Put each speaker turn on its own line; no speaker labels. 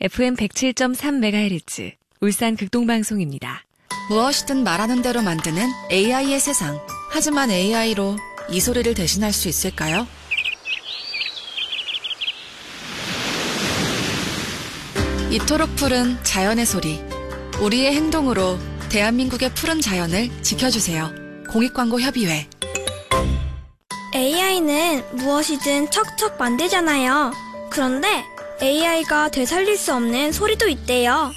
FM 107.3MHz 울산 극동방송입니다.
무엇이든 말하는 대로 만드는 AI의 세상. 하지만 AI로 이 소리를 대신할 수 있을까요? 이토록 푸른 자연의 소리. 우리의 행동으로 대한민국의 푸른 자연을 지켜주세요. 공익광고협의회.
AI는 무엇이든 척척 만들잖아요. 그런데 AI가 되살릴 수 없는 소리도 있대요.